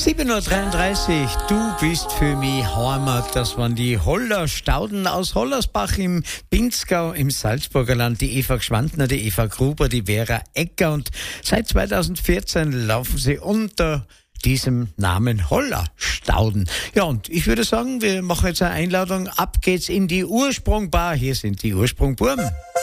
7:33 Uhr, du bist für mich Heimat. Das waren die Holler-Stauden aus Hollersbach im Pinzgau im Salzburger Land. Die Eva Gschwandner, die Eva Gruber, die Vera Ecker. Und seit 2014 laufen sie unter diesem Namen Holler-Stauden. Ja, und ich würde sagen, wir machen jetzt eine Einladung. Ab geht's in die Ursprungbar. Hier sind die Ursprungburm.